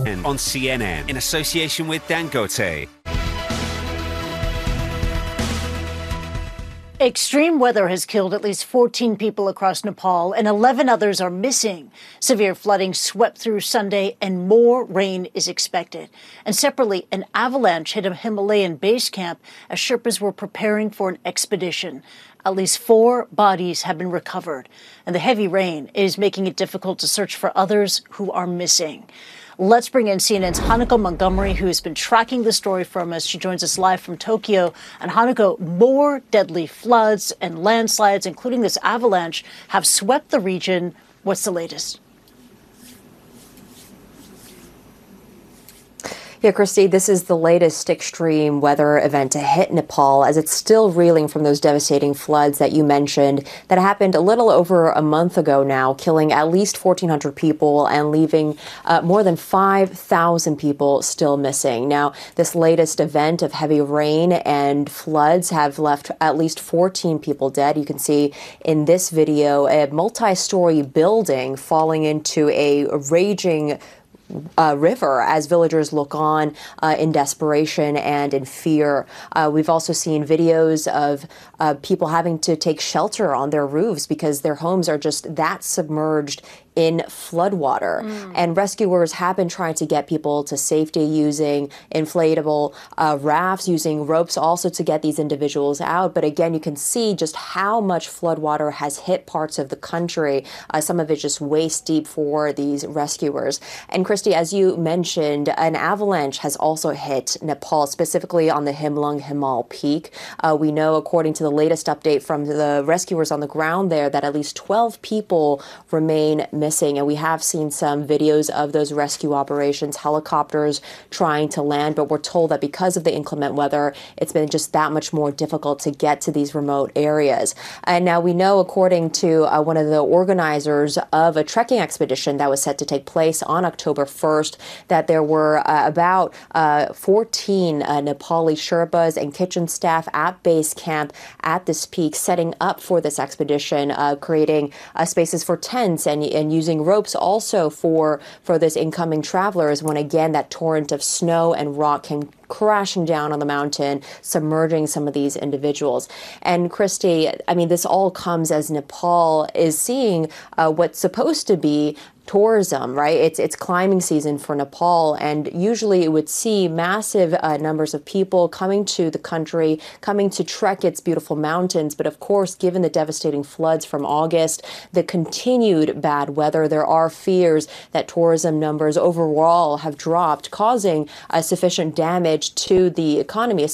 and on CNN in association with Dangote. Extreme weather has killed at least 14 people across Nepal, and 11 others are missing. Severe flooding swept through Sunday, and more rain is expected. And separately, an avalanche hit a Himalayan base camp as Sherpas were preparing for an expedition. At least 4 bodies have been recovered, and the heavy rain is making it difficult to search for others who are missing. Let's bring in CNN's Hanako Montgomery, who has been tracking the story from us. She joins us live from Tokyo. And Hanako, more deadly floods and landslides, including this avalanche, have swept the region. What's the latest? Yeah, Christy, this is the latest extreme weather event to hit Nepal as it's still reeling from those devastating floods that you mentioned that happened a little over a month ago now, killing at least 1,400 people and leaving more than 5,000 people still missing. Now, this latest event of heavy rain and floods have left at least 14 people dead. You can see in this video a multi-story building falling into a raging river as villagers look on in desperation and in fear. We've also seen videos of people having to take shelter on their roofs because their homes are just that submerged in floodwater. And rescuers have been trying to get people to safety using inflatable rafts, using ropes also to get these individuals out. But again, you can see just how much floodwater has hit parts of the country. Some of it just waist deep for these rescuers. And Christy, as you mentioned, an avalanche has also hit Nepal, specifically on the Himlung Himal Peak. We know, according to the latest update from the rescuers on the ground there, that at least 12 people remain missing. And we have seen some videos of those rescue operations, helicopters trying to land, but we're told that because of the inclement weather, it's been just that much more difficult to get to these remote areas. And now we know, according to one of the organizers of a trekking expedition that was set to take place on October 1st, that there were about 14 Nepali Sherpas and kitchen staff at base camp at this peak, setting up for this expedition, creating spaces for tents and using ropes also for this incoming travelers when, again, that torrent of snow and rock came crashing down on the mountain, submerging some of these individuals. And Christy, I mean, this all comes as Nepal is seeing what's supposed to be tourism, right? It's climbing season for Nepal, and usually it would see massive numbers of people coming to the country, coming to trek its beautiful mountains. But of course, given the devastating floods from August, the continued bad weather, there are fears that tourism numbers overall have dropped, causing sufficient damage to the economy,